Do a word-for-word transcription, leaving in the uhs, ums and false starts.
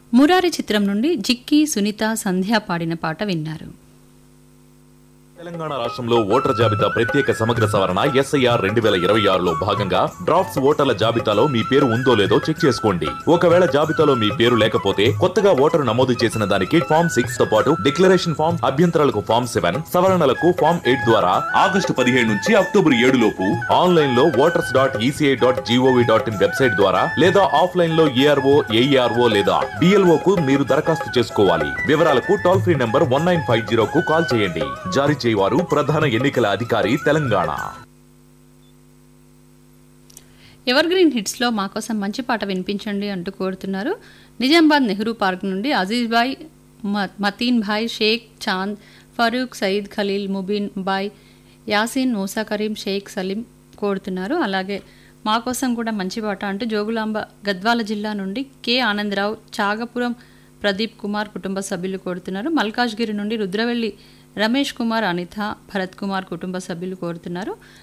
మురారి చిత్రం నుండి జిక్కి సునీత సంధ్య పాడిన పాట విన్నారు. తెలంగాణ రాష్ట్రంలో ఓటర్ జాబితా ప్రత్యేక సమగ్ర సవరణ ఎస్ఐఆర్ రెండు వేల ఇరవై ఆరులో భాగంగా డ్రాఫ్ట్స్ ఓటర్ల జాబితాలో మీ పేరు ఉందో లేదో చెక్ చేసుకోండి. ఒకవేళ జాబితాలో మీ పేరు లేకపోతే కొత్తగా ఓటరు నమోదు చేసిన దానికి ఫామ్ సిక్స్ తో పాటు డిక్లరేషన్ ఫామ్, అభ్యంతరాలకు ఫామ్ సెవెన్, సవరణలకు ఫామ్ ఎయిట్ ద్వారా ఆగస్టు పదిహేడు నుంచి అక్టోబర్ ఏడు లోపు ఆన్లైన్ లో voters dot ECI dot GOV dot in website ద్వారా లేదా ఆఫ్లైన్ లో ఏఆర్ఓ ఏఈఆర్ఓ లేదా బిఎల్ఓ కు మీరు దరఖాస్తు చేసుకోవాలి. వివరాలకు toll free number one nine five zero కు కాల్ చేయండి. జారీ వారు ప్రధాన ఎన్నికల అధికారి తెలంగాణ. ఎవర్ గ్రీన్ హిట్స్ లో మా కోసం మంచి పాట వినిపించండి అంటూ కోరుతున్నారు. నిజామాబాద్ నెహ్రూ పార్క్ నుండి అజీజ్ భాయ్, మతీన్ భాయ్, షేక్ చాంద్, ఫరూక్, సయీద్ ఖలీల్, ముబీన్ భాయ్, యాసిన్, మూసా కరీం, షేక్ సలీం కోరుతున్నారు. అలాగే మా కోసం కూడా మంచి పాట అంటూ జోగులాంబ గద్వాల జిల్లా నుండి కె ఆనందరావు, చాగపురం ప్రదీప్ కుమార్ కుటుంబ సభ్యులు కోరుతున్నారు. మల్కాజ్గిరి నుండి రుద్రవెల్లి రమేష్ కుమార్, అనిత, భరత్ కుమార్ కుటుంబ సభ్యులు కోరుతున్నారు.